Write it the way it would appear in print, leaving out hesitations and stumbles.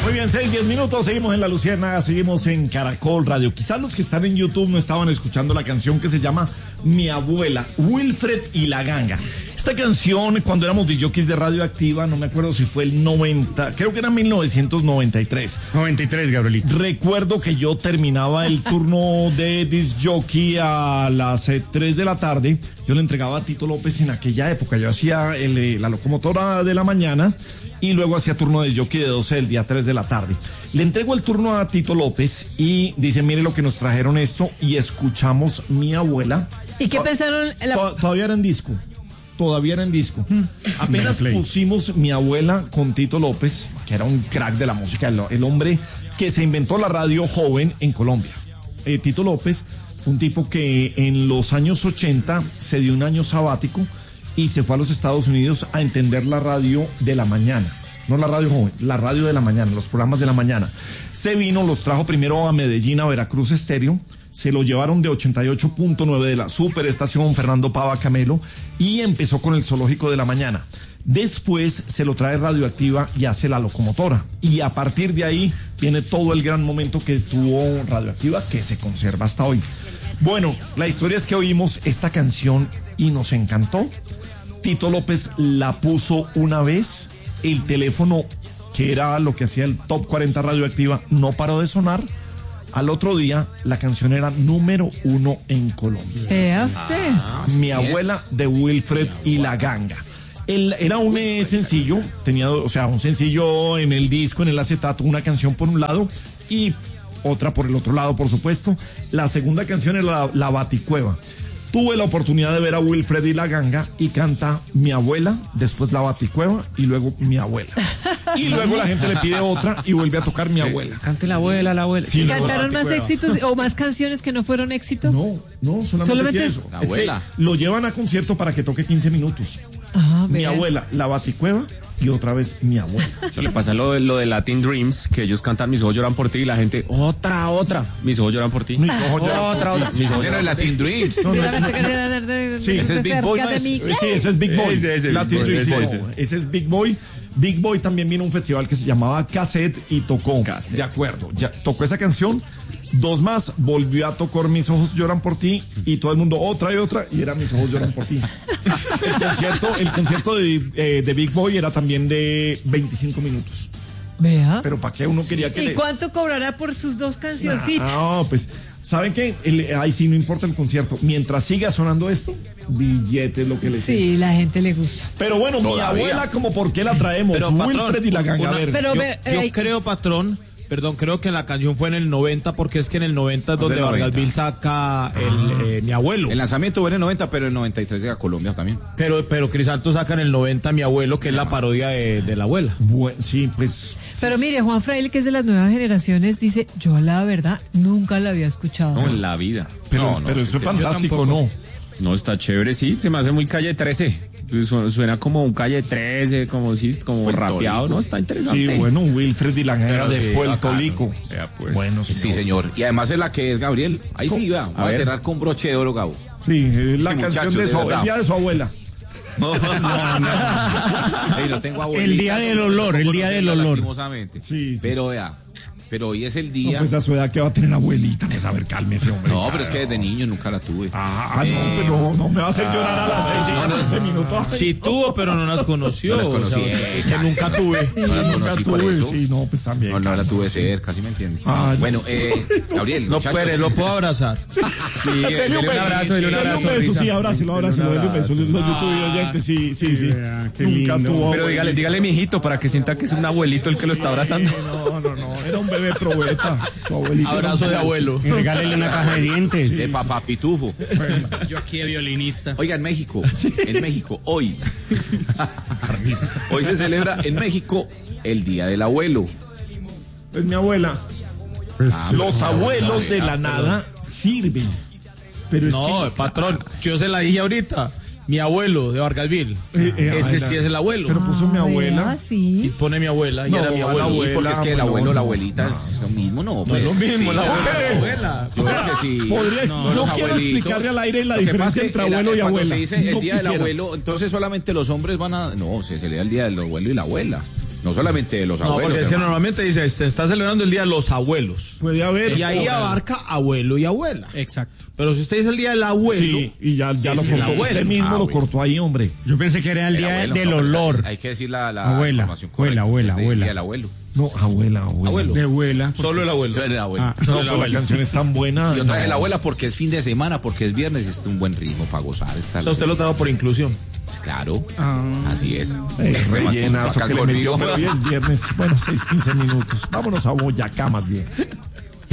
Muy bien, 6-10 minutos, seguimos en La Luciérnaga, seguimos en Caracol Radio. Quizás los que están en YouTube no estaban escuchando la canción que se llama Mi Abuela, Wilfred y la Ganga. Esta canción, cuando éramos disjockeys de Radioactiva, no me acuerdo si fue el 90, creo que era 1993. 93, Gabrielito. Recuerdo que yo terminaba el turno de disjockey a las 3 de la tarde. Yo le entregaba a Tito López en aquella época. Yo hacía la locomotora de la mañana y luego hacía turno de jockey de 12 del día 3 de la tarde. Le entrego el turno a Tito López y dice, mire lo que nos trajeron esto, y escuchamos Mi Abuela. ¿Y qué pensaron? Todavía era en disco. Apenas pusimos Mi Abuela con Tito López, que era un crack de la música, el hombre que se inventó la radio joven en Colombia. Tito López, un tipo que en los años 80 se dio un año sabático y se fue a los Estados Unidos a entender la radio de la mañana. No la radio joven, la radio de la mañana, los programas de la mañana. Se vino, los trajo primero a Medellín, a Veracruz Estéreo. Se lo llevaron de 88.9 de la superestación Fernando Pava Camelo y empezó con el Zoológico de la Mañana. Después se lo trae Radioactiva y hace la locomotora. Y a partir de ahí viene todo el gran momento que tuvo Radioactiva, que se conserva hasta hoy. Bueno, la historia es que oímos esta canción y nos encantó. Tito López la puso una vez, el teléfono, que era lo que hacía el Top 40 Radioactiva, no paró de sonar. Al otro día, la canción era número 1 en Colombia. Vea usted. Mi Abuela, de Wilfred y la Ganga. Era un sencillo, tenía, un sencillo en el disco, en el acetato, una canción por un lado y otra por el otro lado, por supuesto. La segunda canción era la Baticueva. Tuve la oportunidad de ver a Wilfred y la Ganga y canta Mi Abuela, después la Baticueva y luego Mi Abuela. Y luego la gente le pide otra y vuelve a tocar Mi Abuela. Cante la abuela, la abuela. Sí, ¿cantaron más éxitos o más canciones que no fueron éxito? No, solamente eso. La abuela. Es que lo llevan a concierto para que toque 15 minutos. Mi Abuela, la Baticueva y otra vez Mi Abuela. Eso le pasa lo de Latin Dreams, que ellos cantan Mis ojos lloran por ti y la gente, otra, Mis ojos lloran por ti. Mis ojos lloran por ti. Mis ojos lloran Latin Dreams. Sí, ese es Big Boy, ¿no es? Sí, ese es Big Boy. Ese Latin Dreams, ese es Big Boy. Big Boy también vino a un festival que se llamaba Cassette y tocó. Cassette. De acuerdo, ya tocó esa canción. Dos más, volvió a tocar Mis ojos lloran por ti y todo el mundo otra y era Mis ojos lloran por ti. El concierto de Big Boy era también de 25 minutos. Vea. Pero ¿para qué uno quería que ¿Y cuánto cobrará por sus dos cancioncitas? No, pues, ¿saben qué? Ahí sí no importa el concierto. Mientras siga sonando esto, billetes lo que le sea. Sí, la gente le gusta. Pero bueno, Todavía. Mi Abuela, como por qué la traemos. Pero, Wilfred y la Ganga. A ver. Pero Yo creo, patrón, creo que la canción fue en el 90, porque es que en el 90 es donde Vargas Bill saca Mi Abuelo. El lanzamiento fue en el 90, pero en el 93 llega a Colombia también. Pero Crisanto saca en el 90 Mi Abuelo, que es la parodia de la abuela. Bueno, sí, pues. Pero mire, Juan Fraile, que es de las nuevas generaciones, dice, yo la verdad nunca la había escuchado. No, en la vida. Pero eso es fantástico, ¿no? No, está chévere, sí, se me hace muy Calle 13. Suena como un Calle 13, como rapeado, ¿no? Está interesante. Sí, bueno, Wilfred y la Ganga de Puerto Rico. Pues. Bueno, Sí, señor. Y además es la que es Gabriel. Ahí sí, va. Vamos a cerrar con broche de oro, Gabo. Sí, es la Sí, canción muchachos, de de verdad. el día de su abuela. Ey, no tengo abuelita. El día del olor, el día del olor. Lastimosamente. Sí. Pero vea, pero hoy es el No, día. pues a su edad que va a tener abuelita, pues a ver, cálmese, hombre. No, pero es que desde niño nunca la tuve. No, pero no me va a hacer llorar a las 6 y 14 minutos. Sí tuvo, pero no las conoció. No las conocí. Ese nunca tuve. No las Nunca conocí por tuve, eso. sí, no, pues también. No la tuve cerca, ¿sí me entiende? Ah, bueno, Gabriel, No muchachos. puede, lo puedo abrazar. Sí, dele un abrazo, dele un Dele abrazo. un beso, Risa. sí, abrácelo, dele un beso. Los YouTube oyentes, sí. qué Nunca lindo. tuvo. Pero dígale, mijito, para que sienta que es un abuelito el que lo está abrazando. No, era un bebé probeta. Su abuelito. Abrazo de abuelo. Regálele una caja de dientes. De papá pitufo. Yo aquí de violinista. Oiga, en México, hoy se celebra en México el Día del Abuelo. Es mi abuela. Los abuelos de la nada sirven. Pero es No, patrón, yo se la dije ahorita. Mi abuelo de Vargasville. Ese sí es el abuelo. Pero puso mi abuela. Y Sí. pone mi abuela y No, era mi a la abuelo. abuela. Porque es que el abuelo o la abuelita no. es lo mismo, ¿no? No Pues, es lo mismo, sí, la claro. abuela. Yo creo que sí. Podría- Los yo quiero abuelitos. explicarle al aire la Lo que pasa diferencia es entre que abuelo y cuando abuela. se dice el No Día del quisiera. Abuelo, entonces solamente los hombres van a. No, se celebra el Día del Abuelo y la abuela. No solamente de los No, abuelos. porque es que hermano. normalmente dice, se está celebrando el Día de los Abuelos. Puede haber. Y ahí abarca abuelo y abuela. Exacto. Pero si usted dice el Día del Abuelo, Sí, y ya lo es el cortó. abuelo. Usted mismo lo bueno. cortó ahí, hombre. Yo pensé que era el El día abuelo, del no, pero olor. Hay que decir la Abuela, información correcta. abuela, Es del abuela. Día del abuelo. No, abuela. Abuelo. De abuela. solo el abuelo. Eso es del abuelo. Ah, No, pero la canción es tan buena. Y otra vez no. la abuela porque es fin de semana, porque es viernes y es un buen ritmo para gozar. O sea, usted lo trajo por inclusión. Pues claro, Ah. así es. Es rellenazo Acá que le metió, conmigo. pero hoy es viernes. Bueno, 6:15. Vámonos a Boyacá más bien.